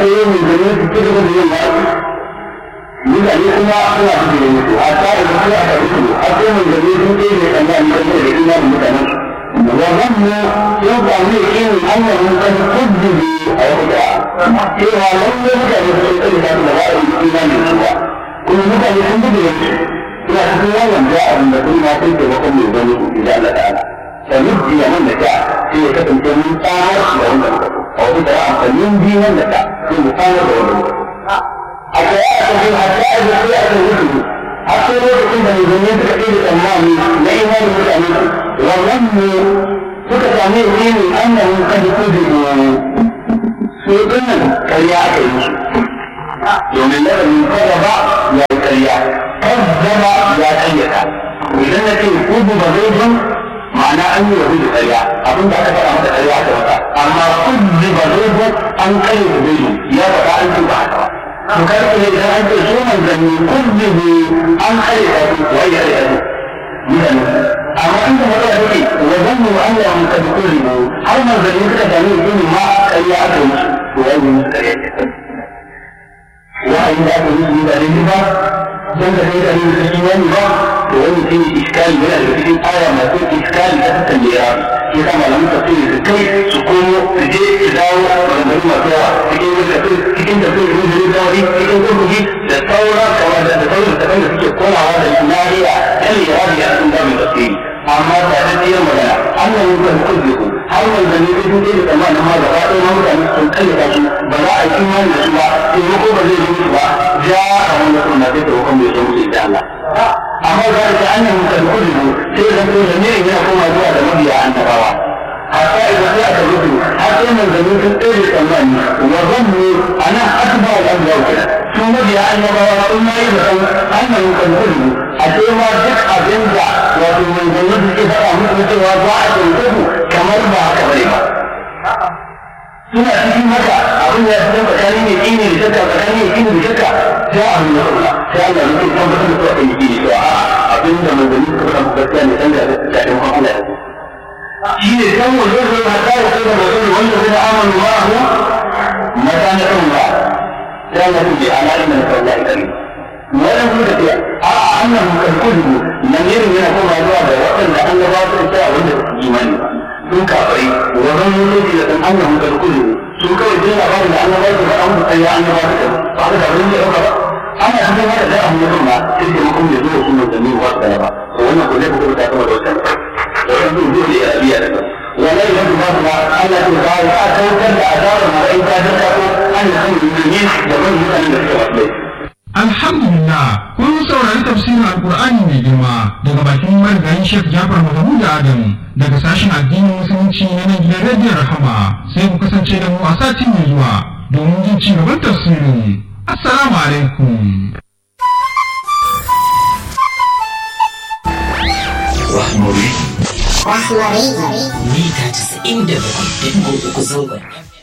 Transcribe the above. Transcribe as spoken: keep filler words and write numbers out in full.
yi mai gani su ci gaba da yin wa'azi mutane kuma suna su da mutu a ta da su aka rufe a sai mai gani sun ce mai kalla an gani da ina da mutane wa zanna yau ba ne kin annabi kan kuddi a wata cewa lalle mutane sun tsare da wa'azi ina ne kuwa kuma mutane sun gudu da su suna cikin wannan da'awar da kuma sai da bakon mai gani da Allah ta'ala فنبدي من نجاح في كتب من طاهر لهم الكتب أو بدأ فمن دي من نجاح في مطاهر لهم الكتب حتى أعتقد حتى أعتقد حتى أعتقد حتى لو كنت من دنيا كثير الأمامي لإيمان الأمين وظن فكت عمير دين أنه قد كذبوا سيقنا كرياء كرياء يوم الله من كذب يا كرياء كذب يا كرياء وإذا نكي كذب غيظا ma'ana an yi wa da ƙarya abin da aka faɗa mata ƙarya ta wata amma kulli ba zai ba an kai da zai ya faɗa an ce ba haka ba to kai ko ne idan an ce so manzanni kulli ne an kai da su wai ya kai da mutane amma an da matsala take wa zannu Allah mun kad kulli ne har manzanni suka sami ilimi ma ƙarya aka yi musu to wai ne musu ƙarya ce wa'ayi da aka yi da ne ba don da kai da ne da imani ba to wani shi ne iskali yana da cikin aya masu iskali ta tattun da yawa shi sa malamin tafsiri su kai su komo su je su dawo maganganu masu yawa cikin tafsiri cikin tafsiri da zai zawari cikin kurkuki da sauran kamar da sauran tafsiri da suke komawa da nahiya kan yarabi a cikin damin tafsiri amma ta tattiyar magana an nan yi kan kurkuku har manzanni zai sun da tsammanin ma gaba ɗaya ma mutane sun kayyata su ba za a yi imani da su ba taimako ba zai yi musu ba ja a wani suna sai taimakon bai zo musu insha Allah amma za ka annabi kan kullu sai da to da ne yana koma zuwa da mabiya annabawa hatta idan ya ka rubu har sai manzanni sun tsere tsammani wa zannu ana akba al-anbiya kenan su mabiya annabawa sun ma yi da annabi kan kullu a sai ma duk abin da wato manzanni suke faɗa musu cewa za a tantance kamar ba haka bane ba suna cikin haka abin ya fi tsakanin ne kini da shakka tsakanin ne kini da shakka sai abin ya rubuta sai Allah ya ce tabbatar da kai kini to a abin da manzanni suka faɗa gaskiya ne dan da da dan Allah ya shi ne dan wajen da hada ya kai da mutum wanda zai amanu ma'ahu madana Allah sai Allah ya ce ala inna lillahi karim wannan kuma da a annahu kan kullu nan irin yana kuma zuwa da waɗanda Allah ba su tsaya wanda su imani sun kafai wannan lokaci da dan Allah kan kullu sun kawai jin labarin da Allah ba su faɗa musu sai ya Allah ba su ba da abin da yake ba ana cikin haka da amma kuma sai da mutum ya zo kuma da ni wa da ba to wannan ko ne ko da kuma da wannan wannan duk dole ya biya da wallahi wanda ba su Allah ya ba ya kautar da azabar mai ta da ko an san mu'mini da wani mutane da suke wasu Alhamdulillah kun saurari tafsirin Alkur'ani mai girma daga bakin marigayin Sheikh Jafar Mahmud Adam daga sashen addinin musulunci na nan gidan rediyon Rahama sai ku kasance da mu a sati mai zuwa domin jin ci gaban tafsirin. Assalamu alaikum. Rahmari. Rahmari. Mita casa'in da bakwai da ɗigo uku zangon.